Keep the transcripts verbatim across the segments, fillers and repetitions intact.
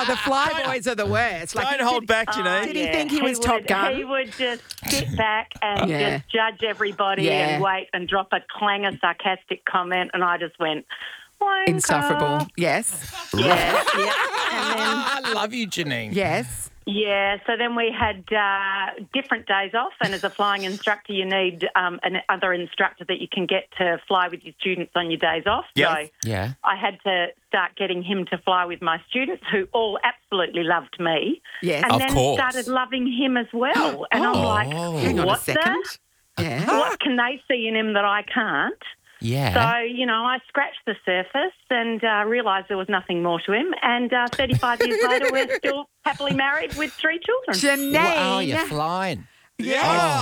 Oh, the flyboys are the worst. Don't he hold did- back, Janine. Did he think he was would, Top Gun? He would just sit back and Yeah. just judge everybody Yeah. and wait and drop a clanger sarcastic comment, and I just went, wanker. Insufferable. Yes. Yeah, yeah. And then, I love you, Janine. Yes. yeah, so then we had uh, different days off, and as a flying instructor, you need um, another instructor that you can get to fly with your students on your days off. Yep. So Yeah. I had to start getting him to fly with my students, who all absolutely loved me. Yes. And Of then course. started loving him as well. And I'm Oh. like, Hang on a what second. the? Yeah. What can they see in him that I can't? Yeah. So, you know, I scratched the surface and uh, realised there was nothing more to him. And uh, thirty-five years later, we're still happily married with three children. Janine. Wow, you're flying. Yes.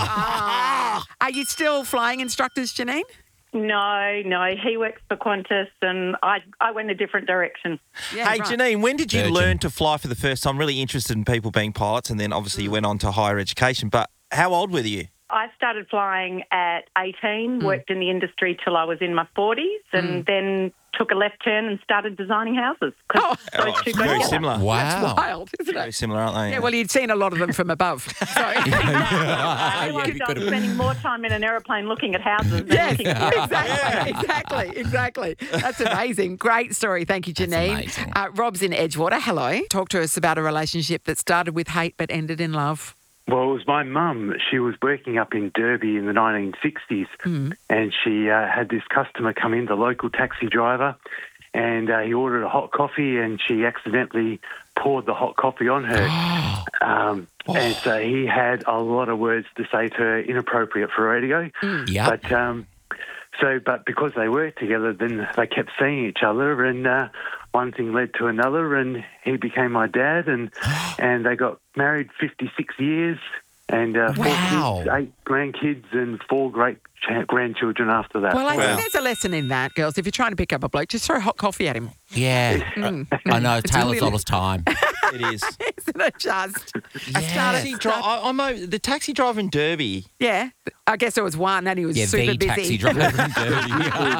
Ah. Are you still flying instructors, Janine? No, no, he works for Qantas and I, I went a different direction. Yeah, Hey, right. Janine, when did you Virgin. learn to fly for the first time? Really interested in people being pilots, and then obviously you went on to higher education. But how old were you? I started flying at eighteen, worked in the industry till I was in my forties, and then took a left turn and started designing houses. 'Cause Oh. those Oh, two it's go very together. similar. Wow. Wild, isn't Very it? similar, aren't they? Yeah, well, you'd seen a lot of them from above. So. I yeah, realised you I could was have. spending more time in an aeroplane looking at houses than Yes, looking at exactly, exactly, exactly. That's amazing. Great story. Thank you, Janine. amazing. Uh, Rob's in Edgewater. Hello. Talk to us about a relationship that started with hate but ended in love. Well, it was my mum. She was working up in Derby in the nineteen sixties, Mm. and she uh, had this customer come in, the local taxi driver, and uh, he ordered a hot coffee, and she accidentally poured the hot coffee on her. um, And so he had a lot of words to say to her, inappropriate for radio. Yeah. But um, so, but because they worked together, then they kept seeing each other, and uh, one thing led to another, and he became my dad, and and they got married fifty-six years, and uh, four Wow. kids, eight grandkids, and four great ch- grandchildren after that. Well, I Wow. think there's a lesson in that, girls. If you're trying to pick up a bloke, just throw hot coffee at him. Yeah. I know. Taylor's really- all his time. It is. Isn't it just? I Yeah. started, Taxi dri- I, I'm over, the taxi driver in Derby. yeah. I guess there was one and he was Yeah, super the busy. taxi driver in Derby.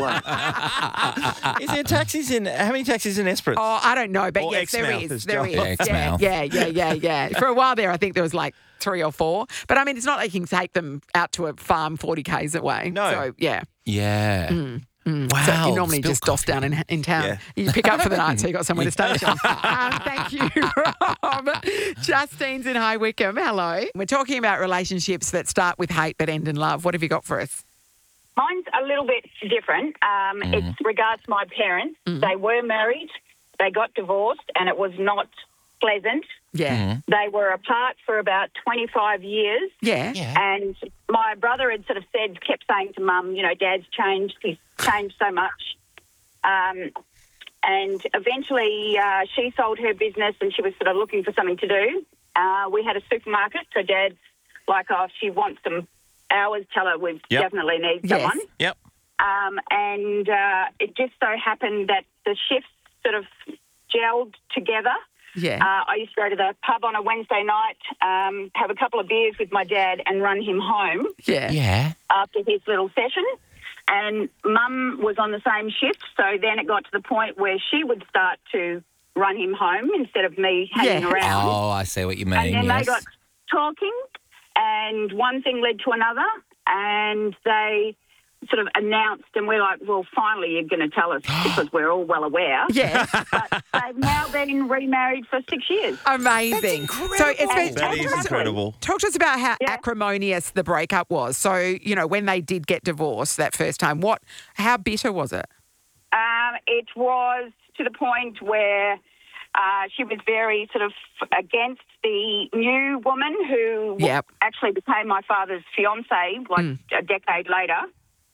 Is there taxis in? How many taxis in Esperance? Oh, I don't know, but Or yes, there Exmouth is. is There just- is. Yeah, Yeah, Exmouth. yeah, yeah, yeah, yeah. For a while there, I think there was like three or four. But I mean, it's not like you can take them out to a farm forty kays away. No. So, yeah. Yeah. Wow. So you normally Spill just doss down in, in town. Yeah. You pick up for the night so you got somewhere to station. um, thank you, Rob. Justine's in High Wycombe. Hello. We're talking about relationships that start with hate but end in love. What have you got for us? Mine's a little bit different. Um, It's regards my parents. They were married, they got divorced, and it was not pleasant. Yeah. They were apart for about twenty-five years, Yeah. Yeah. and my brother had sort of said, kept saying to Mum, you know, Dad's changed. He's changed so much. Um, and eventually uh, she sold her business and she was sort of looking for something to do. Uh, we had a supermarket, so Dad's like, oh, if she wants some hours, tell her we Yep. definitely need Yes. someone. Yep. Um, and uh, it just so happened that the shifts sort of gelled together. Yeah. Uh, I used to go to the pub on a Wednesday night, um, have a couple of beers with my dad and run him home yeah. Yeah. after his little session. And Mum was on the same shift, so then it got to the point where she would start to run him home instead of me hanging Yeah. around. Oh, I see what you mean. And then yes. they got talking, and one thing led to another, and they sort of announced, and we're like, well, finally you're going to tell us because we're all well aware. Yeah. But they've now been remarried for six years. Amazing. So it's been, That is incredible. talk to us about how Yeah. acrimonious the breakup was. So, you know, when they did get divorced that first time, what, how bitter was it? Um, it was to the point where uh, she was very sort of against the new woman who Yep. actually became my father's fiancée like a decade later.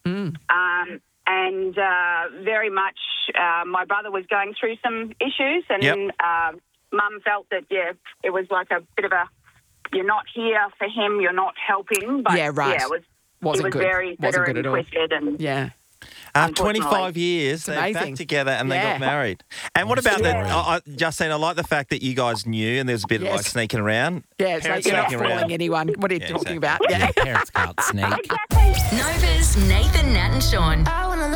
Um, and uh, very much uh, my brother was going through some issues, and Yep. um, Mum felt that, yeah, it was like a bit of a, you're not here for him, you're not helping. But, Yeah, right. Yeah, it was, Wasn't it was good. very Wasn't bitter good and at all. twisted. And Yeah. Uh, Unfortunately. twenty-five years, they're amazing. back together and they Yeah. got married. And what about that, I, I, Justine, I like the fact that you guys knew and there was a bit Yes. of like sneaking around. Yeah, it's Parents like you're not sneaking around. fooling anyone. What are you Yeah, talking exactly. about? Yeah. Your parents can't sneak. exactly. Nova's Nathan, Nat and Sean.